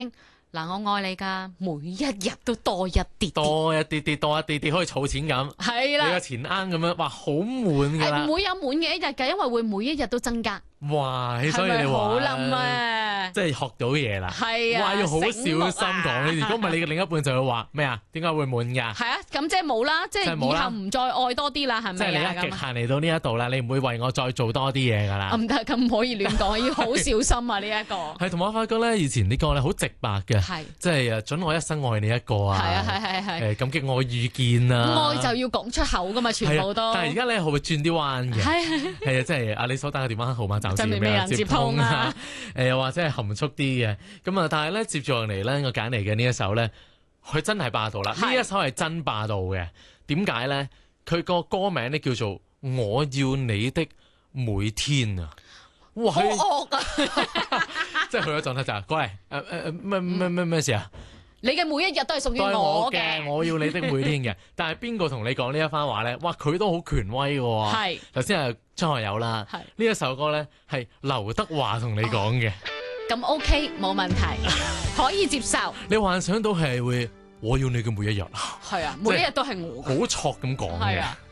嗱，我愛你㗎，每一日都多一啲啲， 多一啲啲，可以儲錢咁。 係啦， 你個錢罌咁樣，哇，好滿㗎啦！ 唔會有滿嘅一日㗎，因為會每一日都增加。 哇！所以係咪你話好冧啊？ 即係學到嘢啦。 係啊， 哇！要好小心醒目啊講呢啲，如果唔係你嘅另一半就會話咩啊？點解會滿㗎？ 係啊，咁即係冇啦，即係以後唔再愛多啲啦，係即係咪啊？ 你一極限嚟到呢一度啦，你唔會為我再做多啲嘢㗎啦。 唔得，咁唔可以亂講，要好小心啊！呢一個係同埋我發覺咧，以前啲歌咧好直白嘅， 係即係準我一生愛你一個啊。 係啊，係。 感激我遇見啊。 愛就要講出口㗎嘛，全部都。 但係而家咧會轉啲彎嘅。係啊，即係啊，你所打嘅電話號碼暫時未有接通啊。又或者係含蓄啲嘅咁啊，但係咧接住落嚟咧，我揀嚟嘅呢一首咧，佢真係霸道啦！呢一首係真霸道嘅。點解咧？佢個歌名咧叫做《我要你的每天》啊！哇， 好惡啊！ 即係佢嘅狀態就係，喂，咩事啊？ 你嘅每一日都係屬於都係我嘅， 我要你的每天嘅。但係邊個同你講呢一番話咧？哇，佢都好權威嘅喎。 係頭先係張學友啦，呢一首歌咧係劉德華同你講嘅。 咁 OK 冇問題，可以接受。 你幻想到係會我要你嘅每一日， 係啊，每一日都係我嘅。 好挫咁講嘅。